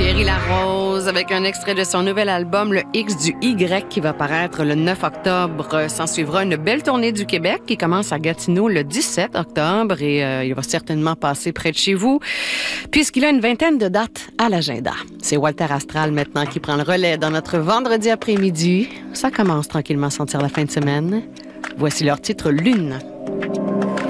Thierry Larose avec un extrait de son nouvel album, le X du Y, qui va paraître le 9 octobre. S'en suivra une belle tournée du Québec qui commence à Gatineau le 17 octobre et il va certainement passer près de chez vous puisqu'il a une vingtaine de dates à l'agenda. C'est Walter Astral maintenant qui prend le relais dans notre vendredi après-midi. Ça commence tranquillement à sentir la fin de semaine. Voici leur titre Lune.